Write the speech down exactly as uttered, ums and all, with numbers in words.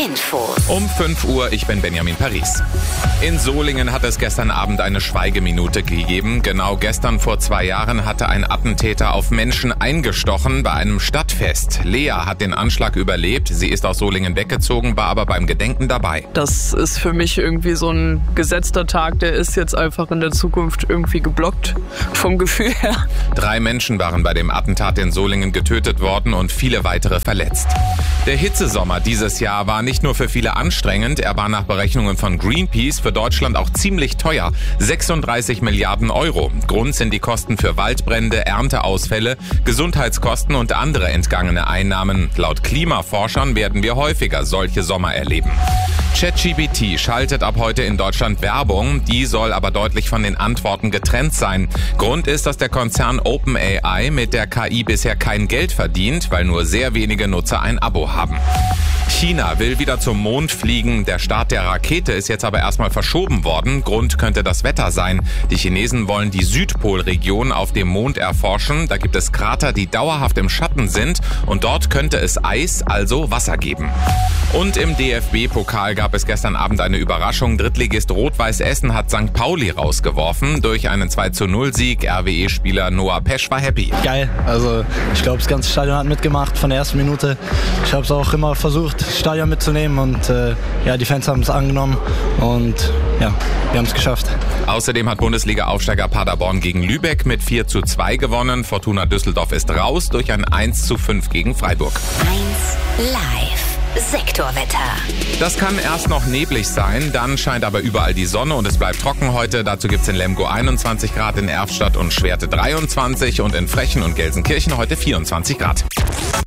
Info. Um fünf Uhr, ich bin Benjamin Paris. In Solingen hat es gestern Abend eine Schweigeminute gegeben. Genau gestern vor zwei Jahren hatte ein Attentäter auf Menschen eingestochen bei einem Stadtfest. Lea hat den Anschlag überlebt. Sie ist aus Solingen weggezogen, war aber beim Gedenken dabei. Das ist für mich irgendwie so ein gesetzter Tag, der ist jetzt einfach in der Zukunft irgendwie geblockt vom Gefühl her. Drei Menschen waren bei dem Attentat in Solingen getötet worden und viele weitere verletzt. Der Hitzesommer dieses Jahr war nicht nur für viele anstrengend, er war nach Berechnungen von Greenpeace für Deutschland auch ziemlich teuer. sechsunddreißig Milliarden Euro. Grund sind die Kosten für Waldbrände, Ernteausfälle, Gesundheitskosten und andere entgangene Einnahmen. Laut Klimaforschern werden wir häufiger solche Sommer erleben. ChatGPT schaltet ab heute in Deutschland Werbung, die soll aber deutlich von den Antworten getrennt sein. Grund ist, dass der Konzern OpenAI mit der K I bisher kein Geld verdient, weil nur sehr wenige Nutzer ein Abo haben. China will wieder zum Mond fliegen. Der Start der Rakete ist jetzt aber erstmal verschoben worden. Grund könnte das Wetter sein. Die Chinesen wollen die Südpolregion auf dem Mond erforschen. Da gibt es Krater, die dauerhaft im Schatten sind. Und dort könnte es Eis, also Wasser geben. Und im D F B-Pokal gab es gestern Abend eine Überraschung. Drittligist Rot-Weiß Essen hat Sankt Pauli rausgeworfen. Durch einen zwei zu null Sieg. R W E-Spieler Noah Pesch war happy. Geil. Also ich glaube, das ganze Stadion hat mitgemacht von der ersten Minute. Ich habe es auch immer versucht, das Stadion mitzunehmen und äh, ja, die Fans haben es angenommen und ja, wir haben es geschafft. Außerdem hat Bundesliga-Aufsteiger Paderborn gegen Lübeck mit vier zu zwei gewonnen. Fortuna Düsseldorf ist raus durch ein eins zu fünf gegen Freiburg. eins live. Sektorwetter. Das kann erst noch neblig sein, dann scheint aber überall die Sonne und es bleibt trocken heute. Dazu gibt's in Lemgo einundzwanzig Grad, in Erftstadt und Schwerte dreiundzwanzig und in Frechen und Gelsenkirchen heute vierundzwanzig Grad.